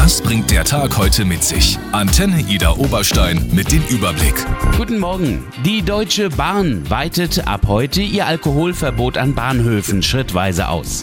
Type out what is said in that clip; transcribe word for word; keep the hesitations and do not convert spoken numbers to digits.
Das bringt der Tag heute mit sich. Antenne Ida Oberstein mit dem Überblick. Guten Morgen. Die Deutsche Bahn weitet ab heute ihr Alkoholverbot an Bahnhöfen schrittweise aus.